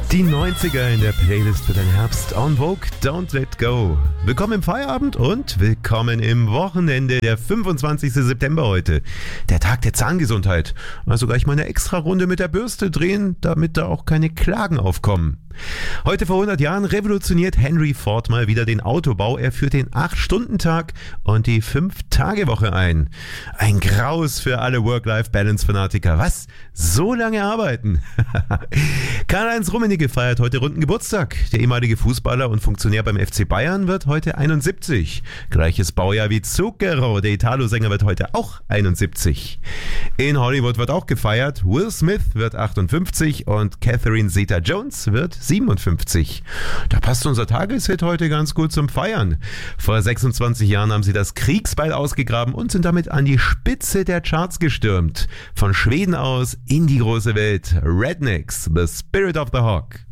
Die 90er in der Playlist für deinen Herbst. En Vogue, Don't Let Go. Willkommen im Feierabend und willkommen im Wochenende. Der 25. September heute. Der Tag der Zahngesundheit. Also gleich mal eine extra Runde mit der Bürste drehen, damit da auch keine Klagen aufkommen. Heute vor 100 Jahren revolutioniert Henry Ford mal wieder den Autobau. Er führt den 8-Stunden-Tag und die 5-Tage-Woche ein. Ein Graus für alle Work-Life-Balance-Fanatiker. Was? So lange arbeiten? Karl-Heinz Rummenigge feiert heute runden Geburtstag. Der ehemalige Fußballer und Funktionär beim FC Bayern wird heute 71. Gleiches Baujahr wie Zucchero. Der Italo-Sänger wird heute auch 71. In Hollywood wird auch gefeiert. Will Smith wird 58 und Catherine Zeta-Jones wird 57. Da passt unser Tageshit heute ganz gut zum Feiern. Vor 26 Jahren haben sie das Kriegsbeil ausgegraben und sind damit an die Spitze der Charts gestürmt. Von Schweden aus in die große Welt. Rednecks, The Spirit of the Hawk.